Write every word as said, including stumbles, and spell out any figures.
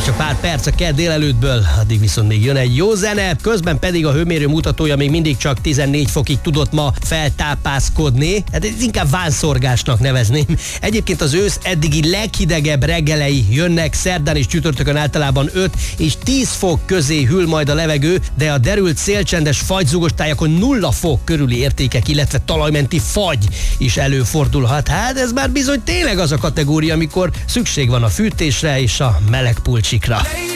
csak pár perc a kedd délelőttből, addig viszont még jön egy jó zene, közben pedig a hőmérő mutatója még mindig csak tizennégy fokig tudott ma feltápászkodni, hát ez inkább vánszorgásnak nevezném. Egyébként az ősz eddigi leghidegebb reggelei jönnek, szerdán és csütörtökön általában öt és tíz fok közé hűl majd a levegő, de a derült szélcsendes fagyzugos tájakon nulla fok körüli értékek, illetve talajmenti fagy is előfordulhat. Hát ez már bizony tényleg az a kategória, amikor szükség van a fűtésre és a meleg pulcsikra.